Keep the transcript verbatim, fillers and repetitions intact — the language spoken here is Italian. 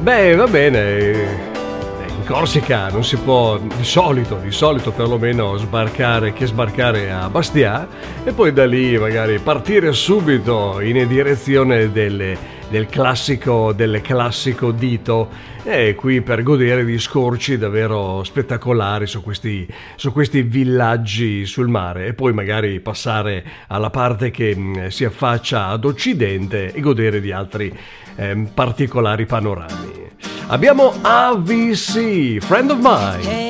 Beh, va bene. In Corsica non si può, di solito, di solito perlomeno sbarcare che sbarcare a Bastia e poi da lì magari partire subito in direzione delle, del classico del classico dito e qui per godere di scorci davvero spettacolari su questi, su questi villaggi sul mare e poi magari passare alla parte che mh, si affaccia ad occidente e godere di altri eh, particolari panorami. Abbiamo A V C, Friend of Mine.